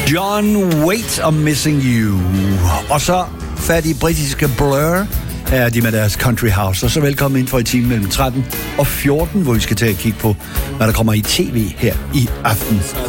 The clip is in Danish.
John Waite og Missing You. Og så fat i britiske Blur er de med deres Country House. Og så velkommen ind for i timen mellem 13 og 14, hvor vi skal til at kigge på, hvad der kommer i tv her i aften.